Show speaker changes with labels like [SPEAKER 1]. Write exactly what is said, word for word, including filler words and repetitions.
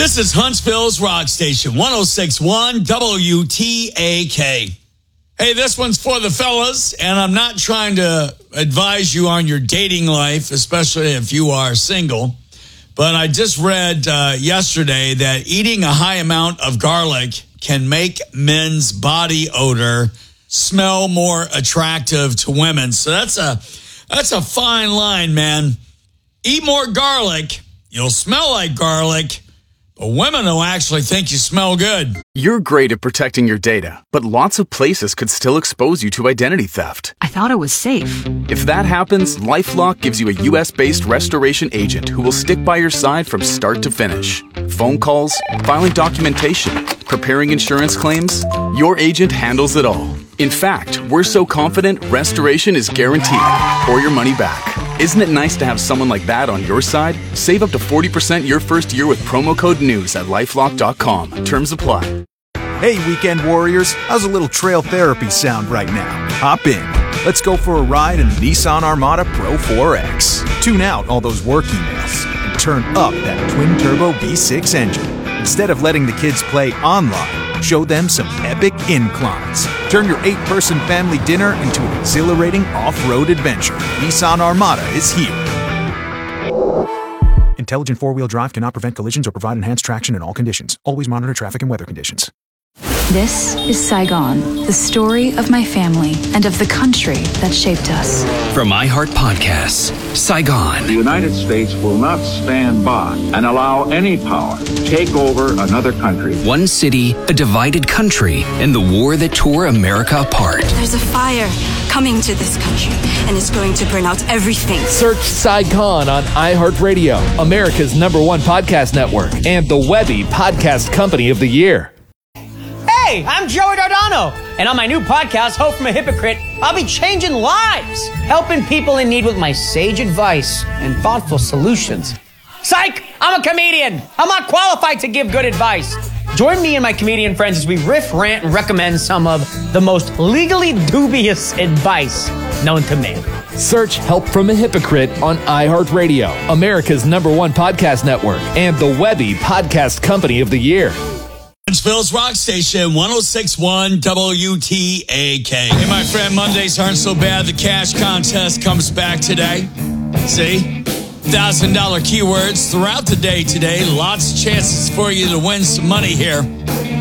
[SPEAKER 1] This is Huntsville's Rock Station, one oh six point one W T A K. Hey, this one's for the fellas, and I'm not trying to advise you on your dating life, especially if you are single. But I just read uh, yesterday that eating a high amount of garlic can make men's body odor smell more attractive to women. So that's a that's a fine line, man. Eat more garlic, you'll smell like garlic, but women will actually think you smell good.
[SPEAKER 2] You're great at protecting your data, but lots of places could still expose you to identity theft.
[SPEAKER 3] I thought it was safe.
[SPEAKER 2] If that happens, LifeLock gives you a U S-based restoration agent who will stick by your side from start to finish. Phone calls, filing documentation, preparing insurance claims, your agent handles it all. In fact, we're so confident restoration is guaranteed or your money back. Isn't it nice to have someone like that on your side? Save up to forty percent your first year with promo code NEWS at LifeLock dot com. Terms apply.
[SPEAKER 4] Hey, weekend warriors, how's a little trail therapy sound right now? Hop in. Let's go for a ride in the Nissan Armada Pro four X. Tune out all those work emails and turn up that twin-turbo V six engine. Instead of letting the kids play online, show them some epic inclines. Turn your eight-person family dinner into an exhilarating off-road adventure. Nissan Armada is here. Intelligent four-wheel drive cannot prevent collisions or provide enhanced traction in all conditions. Always monitor traffic and weather conditions.
[SPEAKER 3] This is Saigon, the story of my family and of the country that shaped us.
[SPEAKER 5] From iHeart Podcasts, Saigon.
[SPEAKER 6] The United States will not stand by and allow any power to take over another country.
[SPEAKER 5] One city, a divided country, and the war that tore America apart.
[SPEAKER 7] There's a fire coming to this country, and it's going to burn out everything.
[SPEAKER 8] Search Saigon on iHeartRadio, America's number one podcast network, and the Webby Podcast Company of the Year.
[SPEAKER 9] Hey, I'm Joey Dardano, and on my new podcast, Hope from a Hypocrite, I'll be changing lives, helping people in need with my sage advice and thoughtful solutions. Psych! I'm a comedian. I'm not qualified to give good advice. Join me and my comedian friends as we riff, rant, and recommend some of the most legally dubious advice known to man.
[SPEAKER 8] Search Help from a Hypocrite on iHeartRadio, America's number one podcast network, and the Webby Podcast Company of the Year.
[SPEAKER 1] Huntsville's Rock Station, one oh six point one W T A K. Hey, my friend, Mondays aren't so bad. The cash contest comes back today. See? one thousand dollars keywords throughout the day today. Lots of chances for you to win some money here.